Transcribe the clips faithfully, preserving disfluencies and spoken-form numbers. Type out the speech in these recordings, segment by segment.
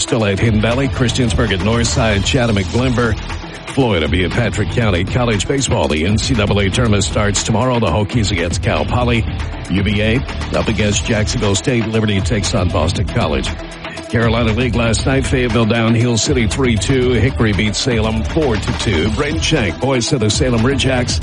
Still at Hidden Valley, Christiansburg at Northside, Chatham at Glenver. Floyd will be at Patrick County. College baseball, the N C double A tournament starts tomorrow. The Hokies against Cal Poly. U V A up against Jacksonville State. Liberty takes on Boston College. Carolina League last night, Fayetteville down Hill City three two. Hickory beats Salem four to two. Braden Shank, boys to the Salem Ridgehawks,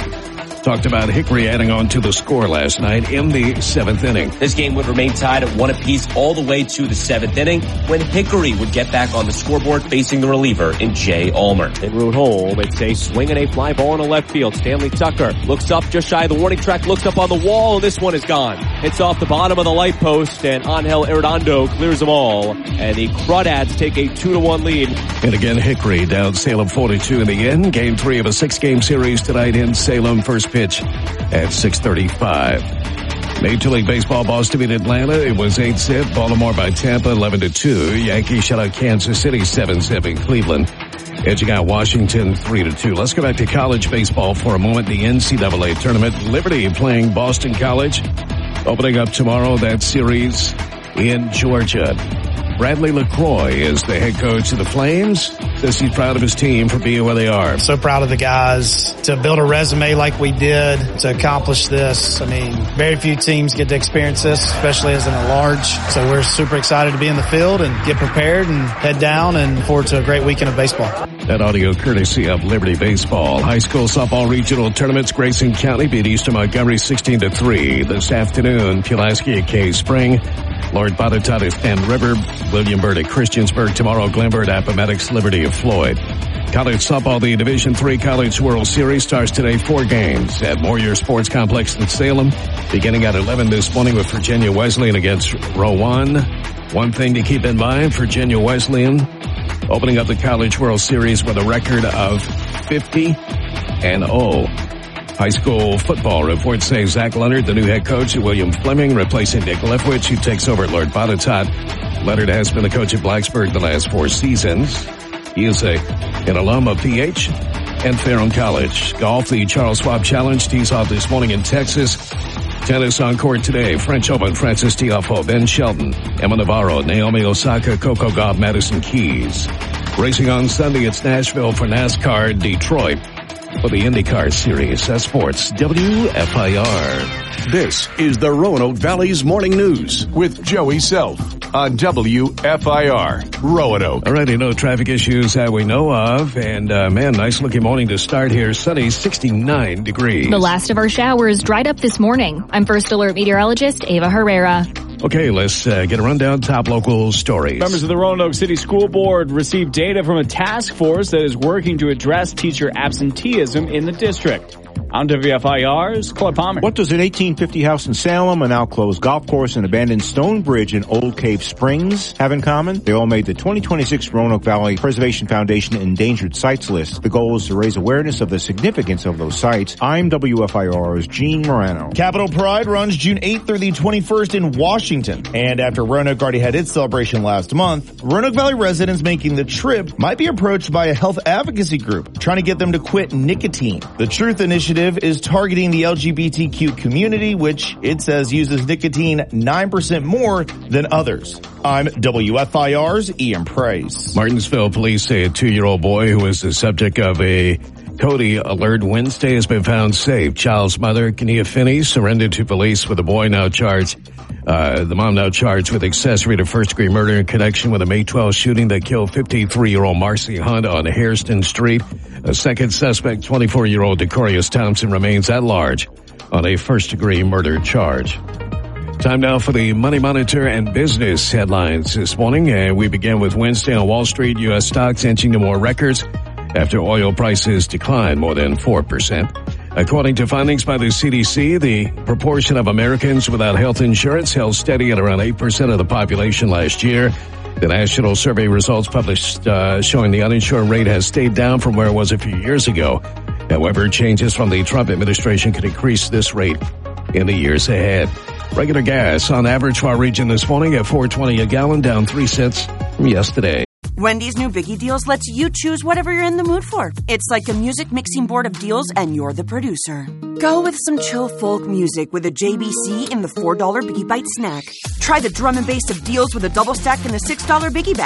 talked about Hickory adding on to the score last night in the seventh inning. This game would remain tied at one apiece all the way to the seventh inning when Hickory would get back on the scoreboard facing the reliever in Jay Ulmer. In root hole, it's a swing and a fly ball in the left field. Stanley Tucker looks up just shy of the warning track, looks up on the wall, and this one is gone. Hits off the bottom of the light post, and Angel Arredondo clears them all. And the Crawdads take a two to one lead. And again, Hickory down Salem four to two in the end. Game three of a six-game series tonight in Salem. First pitch at six thirty-five. Major League Baseball, Boston beat Atlanta. It was eight zip. Baltimore by Tampa, eleven to two. Yankees shut out Kansas City, seven zip in Cleveland. Edging out Washington, three to two. Let's go back to college baseball for a moment. The N C double A tournament. Liberty playing Boston College. Opening up tomorrow, that series in Georgia. Bradley LaCroix is the head coach of the Flames. Says he's proud of his team for being where they are. So proud of the guys to build a resume like we did to accomplish this. I mean, very few teams get to experience this, especially as an at-large. So we're super excited to be in the field and get prepared and head down and forward to a great weekend of baseball. That audio courtesy of Liberty Baseball. High school softball regional tournaments. Grayson County beat Eastern Montgomery sixteen to three. This afternoon, Pulaski at Cave Spring. Lord Botetourt at Fan River. William Byrd at Christiansburg. Tomorrow, Glenver at Appomattox. Liberty of Floyd. College softball, the Division three College World Series starts today. Four games at Moyer Sports Complex in Salem. Beginning at eleven this morning with Virginia Wesleyan against Rowan. One thing to keep in mind, Virginia Wesleyan opening up the College World Series with a record of fifty and oh. High school football reports say Zach Leonard, the new head coach at William Fleming, replacing Nick Leftwich, who takes over at Lord Botetourt. Leonard has been the coach at Blacksburg the last four seasons. He is a, an alum of P H and Ferrum College. Golf, the Charles Schwab Challenge tees off this morning in Texas. Tennis on court today. French Open, Francis Tiafoe, Ben Shelton, Emma Navarro, Naomi Osaka, Coco Gauff, Madison Keys. Racing on Sunday, it's Nashville for NASCAR, Detroit for the IndyCar Series. That's sports. W F I R. This is the Roanoke Valley's Morning News with Joey Self on W F I R, Roanoke. Alrighty, no traffic issues that we know of. And, uh, man, nice looking morning to start here. Sunny, sixty-nine degrees. The last of our showers dried up this morning. I'm First Alert meteorologist Ava Herrera. Okay, let's uh, get a rundown. Top local stories. Members of the Roanoke City School Board received data from a task force that is working to address teacher absenteeism in the district. On W F I R's Claude Palmer. What does an eighteen fifty house in Salem, a now closed golf course, and abandoned stone bridge in Old Cave Springs have in common? They all made the twenty twenty-six Roanoke Valley Preservation Foundation Endangered Sites list. The goal is to raise awareness of the significance of those sites. I'm W F I R's Gene Morano. Capitol Pride runs June eighth through the twenty-first in Washington. And after Roanoke already had its celebration last month, Roanoke Valley residents making the trip might be approached by a health advocacy group trying to get them to quit nicotine. The Truth Initiative is targeting the L G B T Q community, which it says uses nicotine nine percent more than others. I'm W F I R's Ian Price. Martinsville police say a two-year-old boy who was the subject of a Cody Alert Wednesday has been found safe. Child's mother, Kenia Finney, surrendered to police with the boy now charged, uh, the mom now charged with accessory to first-degree murder in connection with a May twelfth shooting that killed fifty-three-year-old Marcy Hunt on Hairston Street. A second suspect, twenty-four-year-old Decorius Thompson, remains at large on a first-degree murder charge. Time now for the Money Monitor and business headlines this morning. And we begin with Wednesday on Wall Street. U S stocks inching to more records after oil prices declined more than four percent. According to findings by the C D C, the proportion of Americans without health insurance held steady at around eight percent of the population last year. The national survey results published uh, showing the uninsured rate has stayed down from where it was a few years ago. However, changes from the Trump administration could increase this rate in the years ahead. Regular gas on average for our region this morning at four twenty a gallon, down three cents from yesterday. Wendy's new Biggie Deals lets you choose whatever you're in the mood for. It's like a music mixing board of deals, and you're the producer. Go with some chill folk music with a J B C in the four dollar Biggie Bite snack. Try the drum and bass of deals with a double stack in the six dollar Biggie Bag.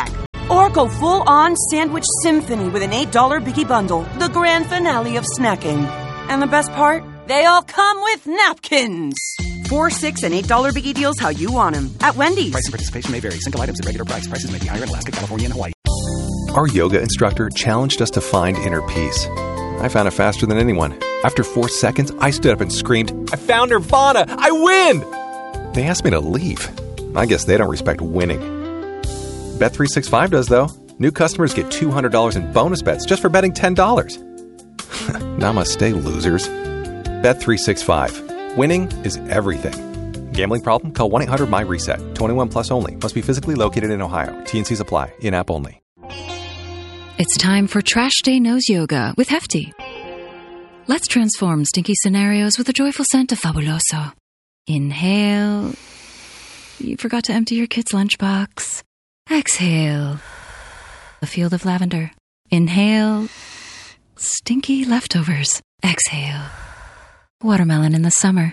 Or go full-on sandwich symphony with an eight dollar Biggie Bundle, the grand finale of snacking. And the best part? They all come with napkins. Four, six, and eight dollar Biggie deals how you want them at Wendy's. Price and participation may vary. Single items at regular price. Prices may be higher in Alaska, California, and Hawaii. Our yoga instructor challenged us to find inner peace. I found it faster than anyone. After four seconds, I stood up and screamed, "I found Nirvana! I win!" They asked me to leave. I guess they don't respect winning. Bet three sixty-five does, though. New customers get two hundred dollars in bonus bets just for betting ten dollars. Namaste, losers. Bet three sixty-five. Winning is everything. Gambling problem? Call one eight hundred my reset. twenty-one plus only. Must be physically located in Ohio. T and Cs apply. In-app only. It's time for Trash Day Nose Yoga with Hefty. Let's transform stinky scenarios with a joyful scent of Fabuloso. Inhale. You forgot to empty your kid's lunchbox. Exhale. A field of lavender. Inhale. Stinky leftovers. Exhale. Watermelon in the summer.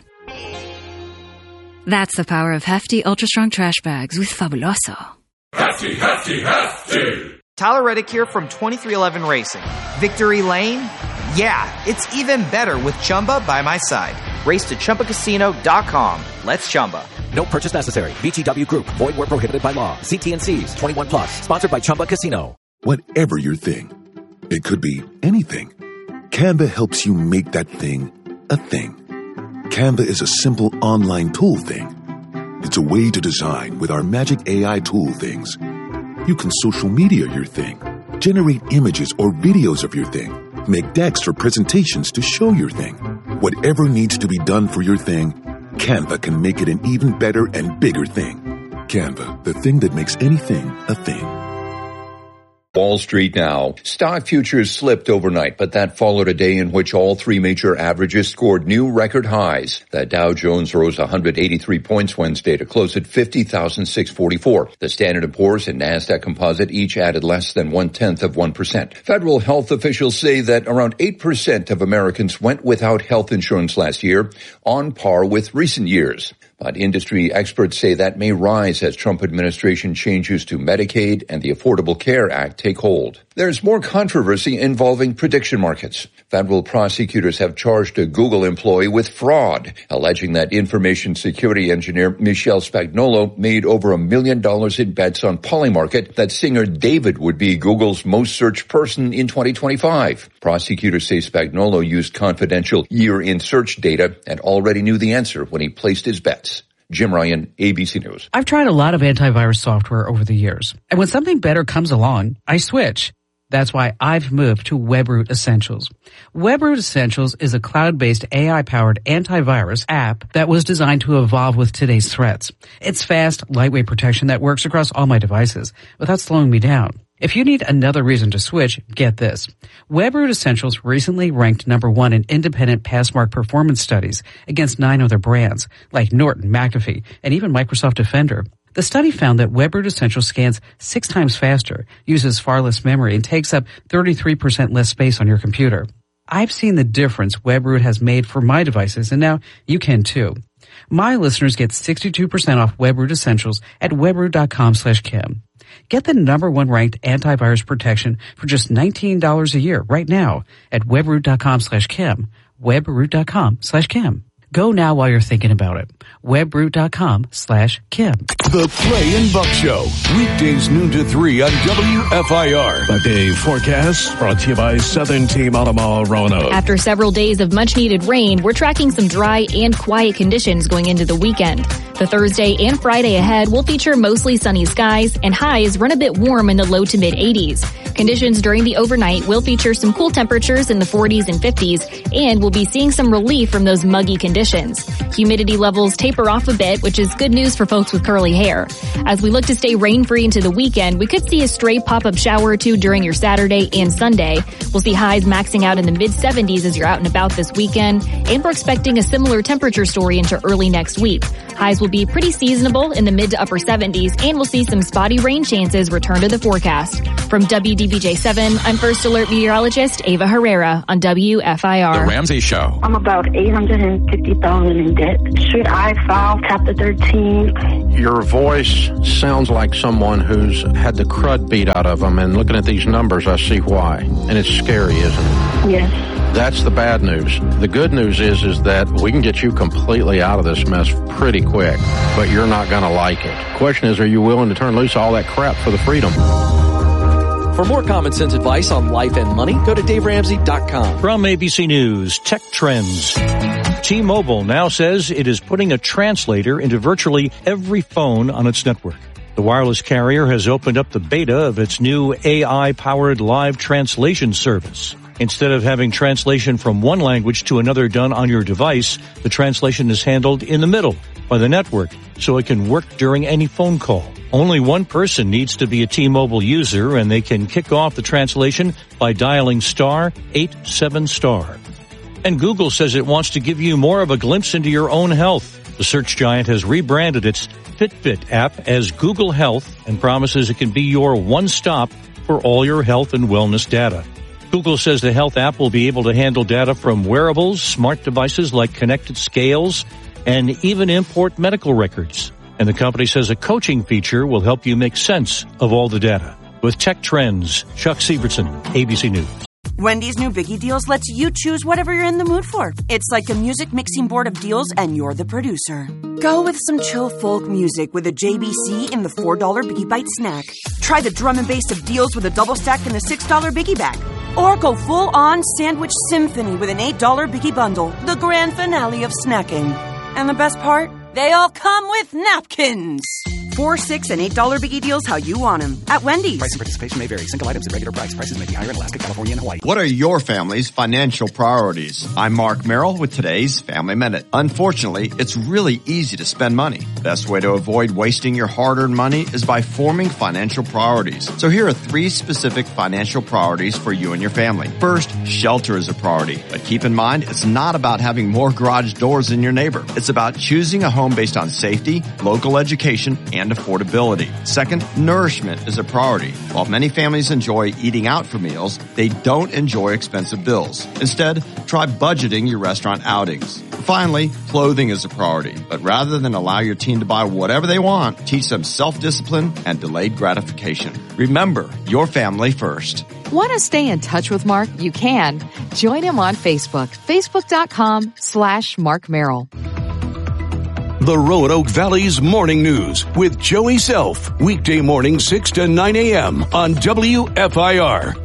That's the power of Hefty Ultra Strong Trash Bags with Fabuloso. Hefty, Hefty, Hefty! Tyler Reddick here from twenty-three eleven Racing. Victory Lane? Yeah, it's even better with Chumba by my side. Race to Chumba Casino dot com. Let's Chumba. No purchase necessary. V G W Group. Void where prohibited by law. See T and Cs. twenty-one plus. Sponsored by Chumba Casino. Whatever your thing, it could be anything. Canva helps you make that thing a thing. Canva is a simple online tool thing. It's a way to design with our magic A I tool things. You can social media your thing, generate images or videos of your thing, make decks or presentations to show your thing. Whatever needs to be done for your thing, Canva can make it an even better and bigger thing. Canva, the thing that makes anything a thing. Wall Street now. Stock futures slipped overnight, but that followed a day in which all three major averages scored new record highs. The Dow Jones rose one hundred eighty-three points Wednesday to close at fifty thousand six hundred forty-four. The Standard and Poor's and NASDAQ Composite each added less than one-tenth of one percent. Federal health officials say that around eight percent of Americans went without health insurance last year, on par with recent years. But industry experts say that may rise as Trump administration changes to Medicaid and the Affordable Care Act take hold. There's more controversy involving prediction markets. Federal prosecutors have charged a Google employee with fraud, alleging that information security engineer Michelle Spagnolo made over a million dollars in bets on Polymarket that singer David would be Google's most searched person in twenty twenty-five. Prosecutors say Spagnolo used confidential year-in search data and already knew the answer when he placed his bets. Jim Ryan, A B C News. I've tried a lot of antivirus software over the years, and when something better comes along, I switch. That's why I've moved to WebRoot Essentials. WebRoot Essentials is a cloud-based A I-powered antivirus app that was designed to evolve with today's threats. It's fast, lightweight protection that works across all my devices without slowing me down. If you need another reason to switch, get this. WebRoot Essentials recently ranked number one in independent Passmark performance studies against nine other brands, like Norton, McAfee, and even Microsoft Defender. The study found that WebRoot Essentials scans six times faster, uses far less memory, and takes up thirty-three percent less space on your computer. I've seen the difference WebRoot has made for my devices, and now you can too. My listeners get sixty-two percent off WebRoot Essentials at webroot.com slash Kim. Get the number one ranked antivirus protection for just nineteen dollars a year right now at webroot.com slash Kim. webroot.com slash Kim. Go now while you're thinking about it. webroot.com slash Kim. The Clay and Buck Show. Weekdays noon to three on W F I R. A day forecast brought to you by Southern Team Automall Roanoke. After several days of much-needed rain, we're tracking some dry and quiet conditions going into the weekend. The Thursday and Friday ahead will feature mostly sunny skies, and highs run a bit warm in the low to mid-eighties. Conditions during the overnight will feature some cool temperatures in the forties and fifties, and we'll be seeing some relief from those muggy conditions. Humidity levels taper off a bit, which is good news for folks with curly hair. As we look to stay rain-free into the weekend, we could see a stray pop-up shower or two during your Saturday and Sunday. We'll see highs maxing out in the mid-seventies as you're out and about this weekend, and we're expecting a similar temperature story into early next week. Highs will will be pretty seasonable in the mid to upper seventies, and we'll see some spotty rain chances return to the forecast. From W D B J seven, I'm First Alert meteorologist Ava Herrera on W F I R. The Ramsey Show. I'm about eight hundred fifty thousand dollars in debt. Should I file Chapter thirteen? Your voice sounds like someone who's had the crud beat out of them, and looking at these numbers, I see why. And it's scary, isn't it? Yes. That's the bad news. The good news is is that we can get you completely out of this mess pretty quick, but you're not going to like it. Question is, are you willing to turn loose all that crap for the freedom? For more common sense advice on life and money, go to Dave Ramsey dot com. From A B C News, Tech Trends. T-Mobile now says it is putting a translator into virtually every phone on its network. The wireless carrier has opened up the beta of its new A I-powered live translation service. Instead of having translation from one language to another done on your device, the translation is handled in the middle by the network, so it can work during any phone call. Only one person needs to be a T-Mobile user, and they can kick off the translation by dialing star eight seven star. And Google says it wants to give you more of a glimpse into your own health. The search giant has rebranded its Fitbit app as Google Health and promises it can be your one-stop for all your health and wellness data. Google says the health app will be able to handle data from wearables, smart devices like connected scales, and even import medical records. And the company says a coaching feature will help you make sense of all the data. With Tech Trends, Chuck Sievertson, A B C News. Wendy's new Biggie Deals lets you choose whatever you're in the mood for. It's like a music mixing board of deals, and you're the producer. Go with some chill folk music with a J B C in the four dollar Biggie Bite snack. Try the drum and bass of deals with a double stack in the six dollar Biggie Bag. Or go full-on sandwich symphony with an eight dollar Biggie Bundle, the grand finale of snacking. And the best part? They all come with napkins. Four, six, and eight dollar Biggie Deals how you want them at Wendy's. Price and participation may vary. Single items at regular price. Prices may be higher in Alaska, California, and Hawaii. What are your family's financial priorities? I'm Mark Merrill with today's Family Minute. Unfortunately, it's really easy to spend money. Best way to avoid wasting your hard-earned money is by forming financial priorities. So here are three specific financial priorities for you and your family. First, shelter is a priority. But keep in mind, it's not about having more garage doors than your neighbor. It's about choosing a home based on safety, local education, and affordability. Second, nourishment is a priority. While many families enjoy eating out for meals, they don't enjoy expensive bills. Instead, try budgeting your restaurant outings. Finally, clothing is a priority. But rather than allow your teen to buy whatever they want, teach them self-discipline and delayed gratification. Remember, your family first. Want to stay in touch with Mark? You can. Join him on Facebook. Facebook.com slash Mark Merrill. The Roanoke Valley's Morning News with Joey Self. Weekday morning six to nine a.m. on W F I R.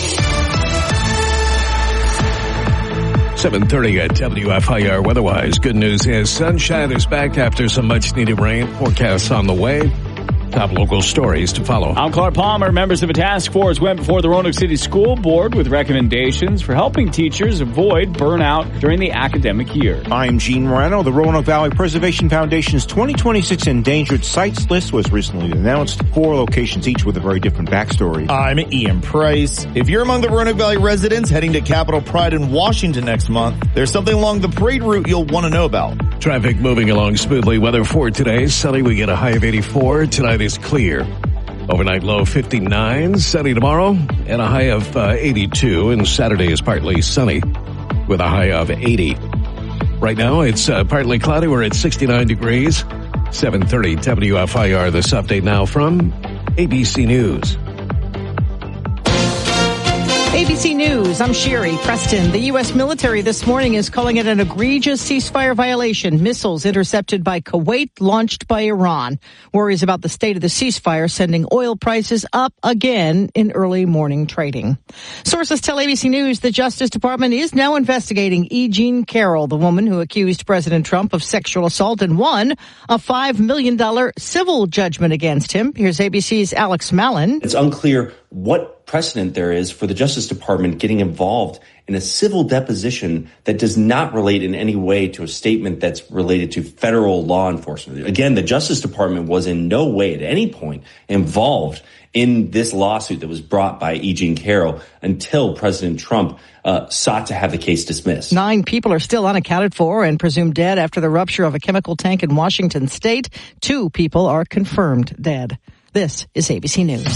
seven thirty at W F I R. Weatherwise, good news is sunshine is back after some much-needed rain. Forecasts on the way. Top local stories to follow. I'm Clark Palmer. Members of a task force went before the Roanoke City School Board with recommendations for helping teachers avoid burnout during the academic year. I'm Gene Moreno. The Roanoke Valley Preservation Foundation's twenty twenty-six Endangered Sites list was recently announced. Four locations, each with a very different backstory. I'm Ian Price. If you're among the Roanoke Valley residents heading to Capitol Pride in Washington next month, there's something along the parade route you'll want to know about. Traffic moving along smoothly. Weather for today, sunny. We get a high of eighty-four. Tonight is clear. Overnight low fifty-nine. Sunny tomorrow and a high of uh, eighty-two. And Saturday is partly sunny with a high of eighty. Right now it's uh, partly cloudy. We're at sixty-nine degrees. seven thirty W F I R. This update now from A B C News. A B C News, I'm Sherry Preston. The U S military this morning is calling it an egregious ceasefire violation. Missiles intercepted by Kuwait, launched by Iran. Worries about the state of the ceasefire sending oil prices up again in early morning trading. Sources tell A B C News the Justice Department is now investigating E. Jean Carroll, the woman who accused President Trump of sexual assault and won a five million dollars civil judgment against him. Here's A B C's Alex Mallon. It's unclear what precedent there is for the Justice Department getting involved in a civil deposition that does not relate in any way to a statement that's related to federal law enforcement. Again, the Justice Department was in no way at any point involved in this lawsuit that was brought by E. Jean Carroll until President Trump uh, sought to have the case dismissed. Nine people are still unaccounted for and presumed dead after the rupture of a chemical tank in Washington state. Two people are confirmed dead. This is A B C News.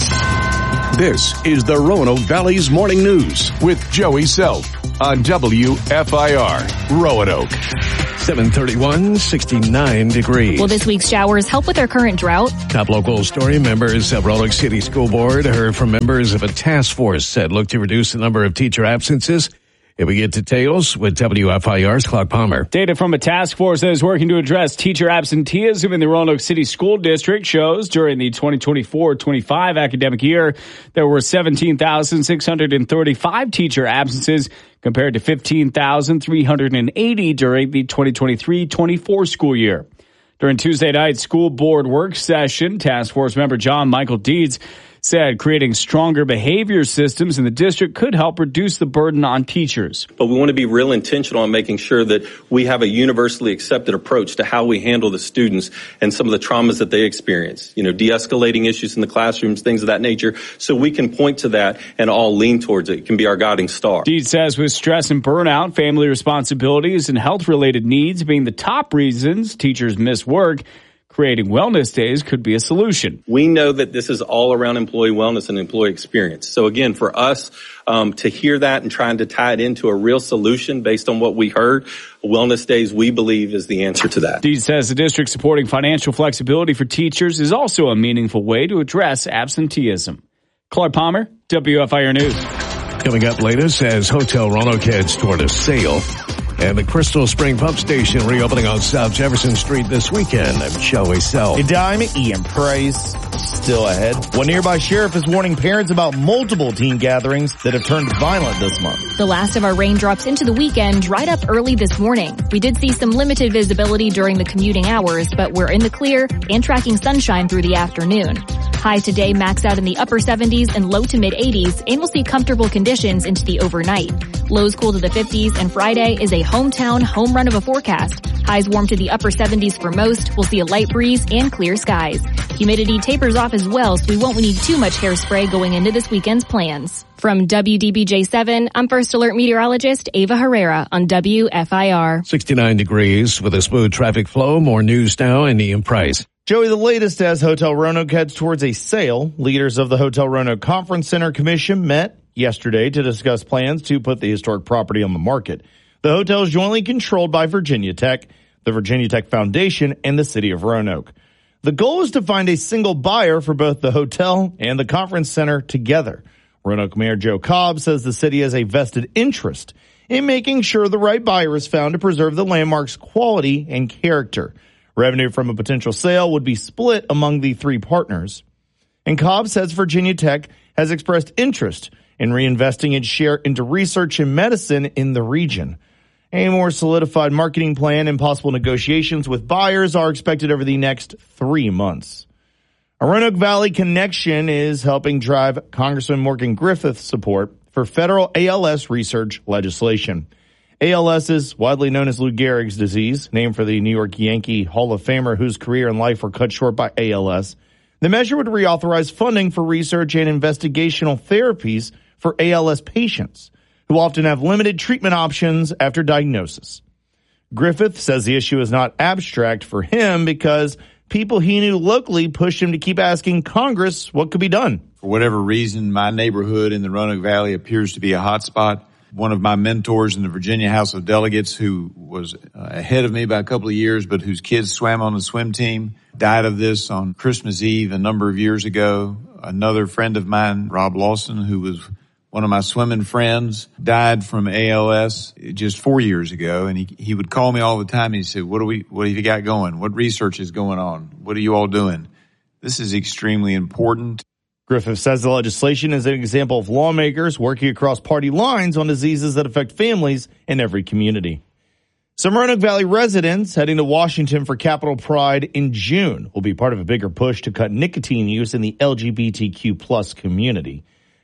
This is the Roanoke Valley's Morning News with Joey Self on W F I R Roanoke. seven thirty-one, sixty-nine degrees. Will this week's showers help with our current drought? Top local story, members of Roanoke City School Board heard from members of a task force that looked to reduce the number of teacher absences. Here we get details with W F I R's Clark Palmer. Data from a task force that is working to address teacher absenteeism in the Roanoke City School District shows during the twenty twenty-four twenty-five academic year, there were seventeen thousand six hundred thirty-five teacher absences compared to fifteen thousand three hundred eighty during the twenty twenty-three twenty-four school year. During Tuesday night's school board work session, task force member John Michael Deeds said creating stronger behavior systems in the district could help reduce the burden on teachers. But we want to be real intentional on making sure that we have a universally accepted approach to how we handle the students and some of the traumas that they experience. You know, de-escalating issues in the classrooms, things of that nature, so we can point to that and all lean towards it. It can be our guiding star. Deed says with stress and burnout, family responsibilities, and health-related needs being the top reasons teachers miss work, creating wellness days could be a solution. We know that this is all around employee wellness and employee experience. So again, for us um, to hear that and trying to tie it into a real solution based on what we heard, wellness days, we believe, is the answer to that. Deed says the district supporting financial flexibility for teachers is also a meaningful way to address absenteeism. Clark Palmer, W F I R News. Coming up latest as Hotel Roanoke heads toward a sale. And the Crystal Spring Pump Station reopening on South Jefferson Street this weekend. I'm Joey Self. A dime, Ian Price still ahead. One nearby sheriff is warning parents about multiple teen gatherings that have turned violent this month. The last of our raindrops into the weekend dried up early this morning. We did see some limited visibility during the commuting hours, but we're in the clear and tracking sunshine through the afternoon. Highs today max out in the upper seventies and low to mid eighties, and we'll see comfortable conditions into the overnight. Lows cool to the fifties, and Friday is a hometown home run of a forecast. Highs warm to the upper seventies for most. We'll see a light breeze and clear skies. Humidity tapers off as well, so we won't need too much hairspray going into this weekend's plans. From W D B J seven, I'm First Alert Meteorologist Ava Herrera on W F I R. sixty-nine degrees with a smooth traffic flow. More news now in Ian Price. Joey, the latest as Hotel Roanoke heads towards a sale. Leaders of the Hotel Roanoke Conference Center Commission met yesterday to discuss plans to put the historic property on the market. The hotel is jointly controlled by Virginia Tech, the Virginia Tech Foundation, and the city of Roanoke. The goal is to find a single buyer for both the hotel and the conference center together. Roanoke Mayor Joe Cobb says the city has a vested interest in making sure the right buyer is found to preserve the landmark's quality and character. Revenue from a potential sale would be split among the three partners. And Cobb says Virginia Tech has expressed interest in reinvesting its share into research and medicine in the region. A more solidified marketing plan and possible negotiations with buyers are expected over the next three months. A Roanoke Valley connection is helping drive Congressman Morgan Griffith's support for federal A L S research legislation. A L S is widely known as Lou Gehrig's disease, named for the New York Yankee Hall of Famer whose career and life were cut short by A L S. The measure would reauthorize funding for research and investigational therapies for A L S patients, who often have limited treatment options after diagnosis. Griffith says the issue is not abstract for him because people he knew locally pushed him to keep asking Congress what could be done. For whatever reason, my neighborhood in the Roanoke Valley appears to be a hot spot. One of my mentors in the Virginia House of Delegates, who was ahead of me by a couple of years, but whose kids swam on the swim team, died of this on Christmas Eve a number of years ago. Another friend of mine, Rob Lawson, who was one of my swimming friends, died from A L S just four years ago. And he, he would call me all the time. He said, what do we, what have you got going? What research is going on? What are you all doing? This is extremely important. Griffith says the legislation is an example of lawmakers working across party lines on diseases that affect families in every community. Some Roanoke Valley residents heading to Washington for Capitol Pride in June will be part of a bigger push to cut nicotine use in the L G B T Q plus community.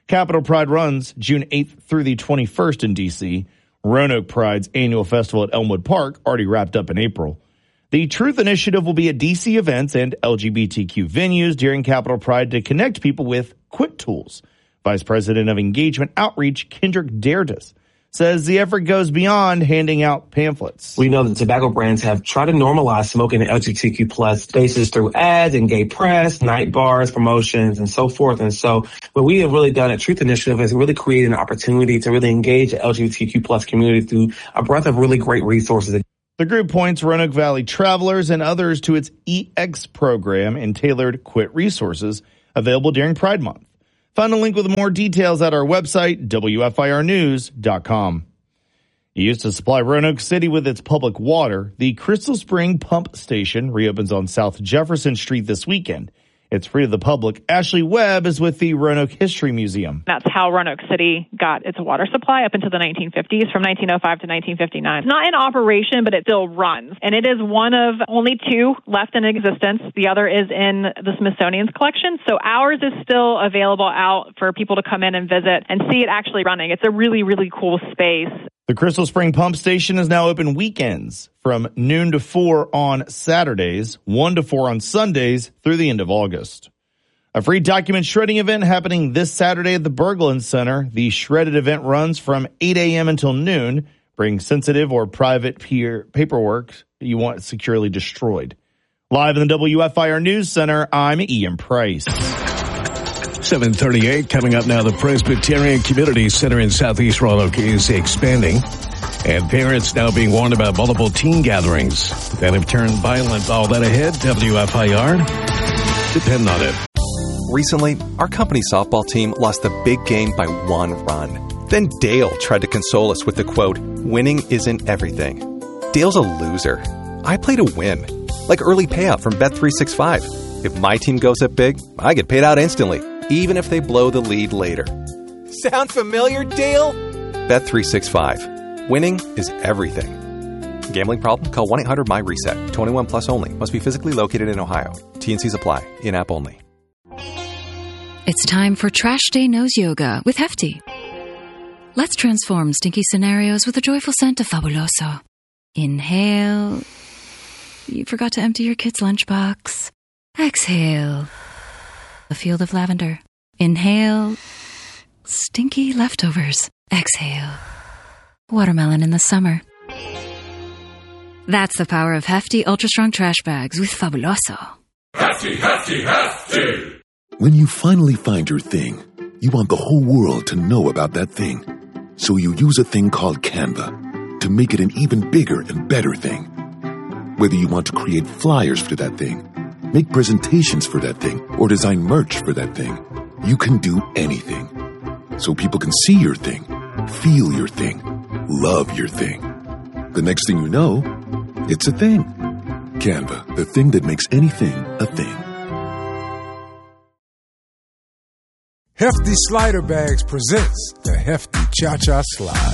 Capitol Pride runs June eighth through the twenty-first in D C. Roanoke Pride's annual festival at Elmwood Park already wrapped up in April. The Truth Initiative will be at D C events and L G B T Q venues during Capitol Pride to connect people with Quit Tools. Vice President of Engagement Outreach, Kendrick Derdis, says the effort goes beyond handing out pamphlets. We know that tobacco brands have tried to normalize smoking in L G B T Q plus spaces through ads and gay press, night bars, promotions, and so forth. And so what we have really done at Truth Initiative is really create an opportunity to really engage the L G B T Q plus community through a breadth of really great resources. The group points Roanoke Valley travelers and others to its E X program and tailored Quit resources available during Pride Month. Find a link with more details at our website, W F I R news dot com. Used to supply Roanoke City with its public water, the Crystal Spring Pump Station reopens on South Jefferson Street this weekend. It's free to the public. Ashley Webb is with the Roanoke History Museum. That's how Roanoke City got its water supply up into the nineteen fifties, from nineteen oh five to nineteen fifty-nine. It's not in operation, but it still runs. And it is one of only two left in existence. The other is in the Smithsonian's collection. So ours is still available out for people to come in and visit and see it actually running. It's a really, really cool space. The Crystal Spring Pump Station is now open weekends from noon to four on Saturdays, one to four on Sundays through the end of August. A free document shredding event happening this Saturday at the Berglund Center. The shredded event runs from eight a.m. until noon. Bring sensitive or private peer paperwork you want securely destroyed. Live in the W F I R News Center, I'm Ian Price. seven thirty-eight coming up now. The Presbyterian Community Center in Southeast Roanoke is expanding, and parents now being warned about multiple teen gatherings that have turned violent. All that ahead. W F I R. Depend on it. Recently, our company softball team lost the big game by one run. Then Dale tried to console us with the quote, "Winning isn't everything." Dale's a loser. I play to win, like early payout from Bet three sixty-five. If my team goes up big, I get paid out instantly, even if they blow the lead later. Sound familiar, Dale? Bet three sixty-five. Winning is everything. Gambling problem? Call one eight hundred M Y reset. twenty-one plus only. Must be physically located in Ohio. T N Cs apply. In-app only. It's time for Trash Day Nose Yoga with Hefty. Let's transform stinky scenarios with the joyful scent of Fabuloso. Inhale. You forgot to empty your kid's lunchbox. Exhale. A field of lavender. Inhale. Stinky leftovers. Exhale. Watermelon in the summer. That's the power of Hefty Ultra Strong Trash Bags with Fabuloso. Hefty, Hefty, Hefty! When you finally find your thing, you want the whole world to know about that thing. So you use a thing called Canva to make it an even bigger and better thing. Whether you want to create flyers for that thing, make presentations for that thing, or design merch for that thing, you can do anything. So people can see your thing, feel your thing, love your thing. The next thing you know, it's a thing. Canva, the thing that makes anything a thing. Hefty Slider Bags presents the Hefty Cha-Cha Slide.